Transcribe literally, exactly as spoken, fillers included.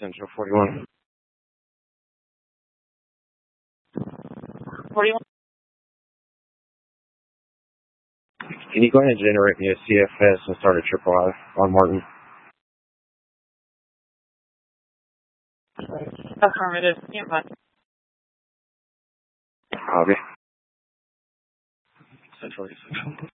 Central forty-one. forty-one. Can you go ahead and generate me a C F S and start a triple I on Martin? Affirmative. Stand by. Okay. Central, Central.